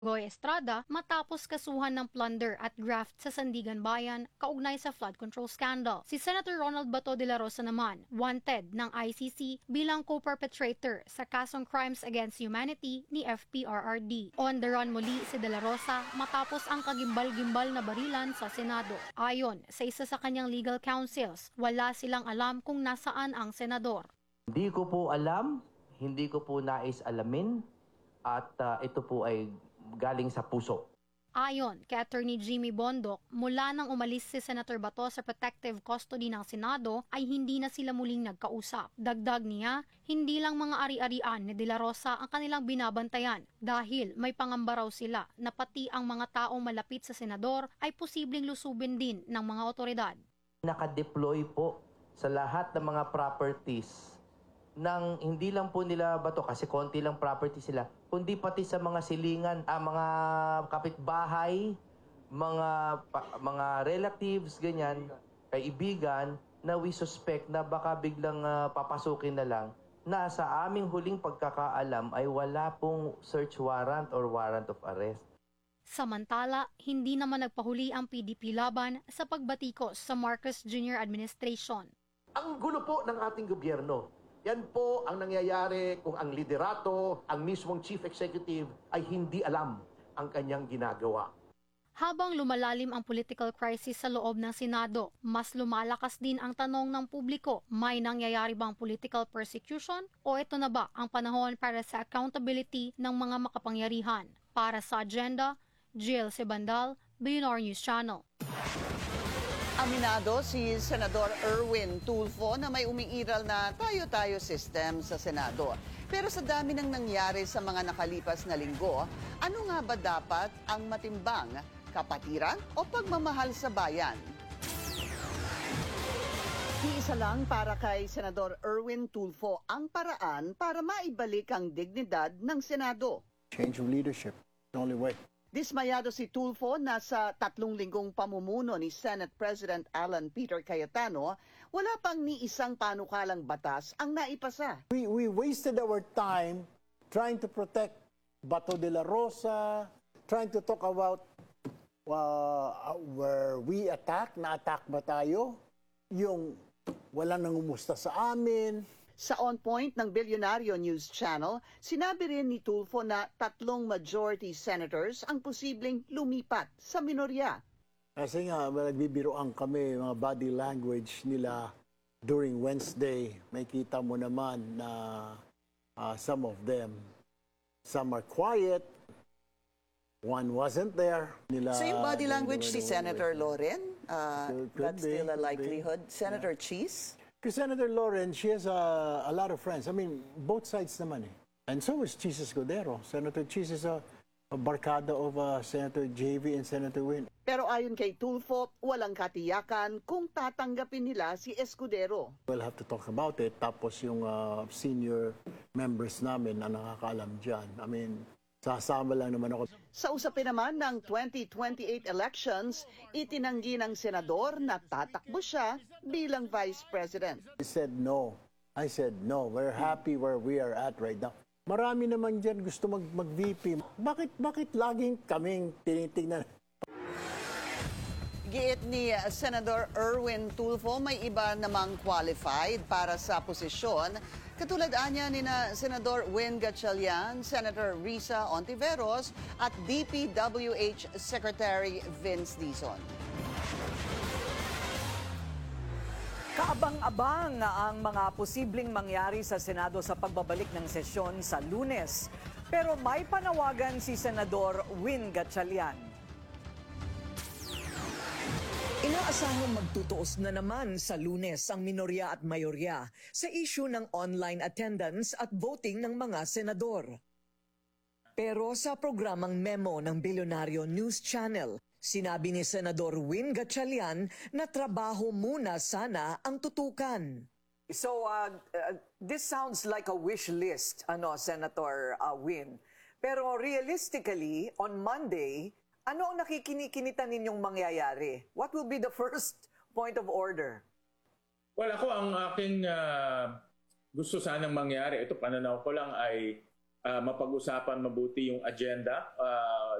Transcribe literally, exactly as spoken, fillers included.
Goy Estrada matapos kasuhan ng plunder at graft sa Sandigan Bayan kaugnay sa flood control scandal. Si Senator Ronald Bato de la Rosa naman, wanted ng I C C bilang co-perpetrator sa kasong Crimes Against Humanity ni F P R R D. On the run muli si de la Rosa matapos ang kagimbal-gimbal na barilan sa Senado. Ayon sa isa sa kanyang legal counsels, wala silang alam kung nasaan ang senador. Hindi ko po alam, hindi ko po nais alamin at uh, ito po ay galing sa puso. Ayon kay Attorney Jimmy Bondoc, mula nang umalis si Senator Bato sa protective custody ng Senado ay hindi na sila muling nagkausap. Dagdag niya, hindi lang mga ari-arian ni De La Rosa ang kanilang binabantayan dahil may pangamba raw sila na pati ang mga taong malapit sa senador ay posibleng lusubin din ng mga otoridad. Nakadeploy po sa lahat ng mga properties ng hindi lang po nila Bato kasi konti lang property sila, kundi pati sa mga silingan, ah, mga kapitbahay, mga pa, mga relatives, ganyan, kaibigan na we suspect na baka biglang uh, papasukin na lang, na sa aming huling pagkakaalam ay wala pong search warrant or warrant of arrest. Samantala, hindi naman nagpahuli ang P D P laban sa pagbatikos sa Marcos Junior Administration. Ang gulo po ng ating gobyerno. Yan po ang nangyayari kung ang liderato, ang mismong chief executive ay hindi alam ang kanyang ginagawa. Habang lumalalim ang political crisis sa loob ng Senado, mas lumalakas din ang tanong ng publiko, may nangyayari bang political persecution o ito na ba ang panahon para sa accountability ng mga makapangyarihan? Para sa Agenda, Jill Sebandal, Billionaire News Channel. Aminado si Senador Erwin Tulfo na may umiiral na tayo-tayo system sa Senado. Pero sa dami ng nangyari sa mga nakalipas na linggo, ano nga ba dapat ang matimbang, kapatiran o pagmamahal sa bayan? Iisa lang para kay Senador Erwin Tulfo ang paraan para maibalik ang dignidad ng Senado. Change of leadership, the only way. Dismayado si Tulfo na sa tatlong linggong pamumuno ni Senate President Alan Peter Cayetano, wala pang ni isang panukalang batas ang naipasa. We, we wasted our time trying to protect Bato de la Rosa, trying to talk about uh, where we attack, na-attack ba tayo? Yung wala nang umusta sa amin. Sa On Point ng Billionaire News Channel, sinabi rin ni Tulfo na tatlong majority senators ang posibleng lumipat sa minorya. Kasi nga, nagbibiroan kami, mga body language nila during Wednesday. May kita mo naman na uh, some of them, some are quiet, one wasn't there. Nila, so yung body language si Senator Loren, uh, that's be, still a likelihood. be. Senator Yeah. Cheese? Because Senator Loren, she has a, a lot of friends. I mean, both sides naman eh. And so is Cheese Escudero. Senator Cheese is a, a barkada of uh, Senator J V and Senator Win. Pero ayon kay Tulfo, walang katiyakan kung tatanggapin nila si Escudero. We'll have to talk about it. Tapos yung uh, senior members namin na nakakaalam dyan. I mean, sasama lang naman ako. Sa usapin naman ng twenty twenty-eight elections, itinanggi ng senador na tatakbo siya bilang vice president. He said no. I said no. We're happy where we are at right now. Marami naman dyan gusto mag, mag-V P. Bakit, bakit laging kaming tinitingnan? Giit ni Senador Erwin Tulfo, may iba namang qualified para sa posisyon. Katulad anya ni na Senador Win Gatchalian, Senator Risa Ontiveros at D P W H Secretary Vince Dizon. Kaabang-abang ang mga posibleng mangyari sa Senado sa pagbabalik ng sesyon sa Lunes. Pero may panawagan si Senador Win Gatchalian. Inaasahang magtutuos na naman sa Lunes ang minorya at mayorya sa issue ng online attendance at voting ng mga senador. Pero sa programang Memo ng Billionaire News Channel, sinabi ni Senador Win Gatchalian na trabaho muna sana ang tutukan. So uh, uh, this sounds like a wish list, ano, Senator uh, Win. Pero realistically, on Monday, ano ang nakikinikinita ninyong mangyayari? What will be the first point of order? Well, ako ang aking uh, gusto sanang mangyari, ito pananaw ko lang ay ah, mapag-usapan mabuti yung agenda. Ah,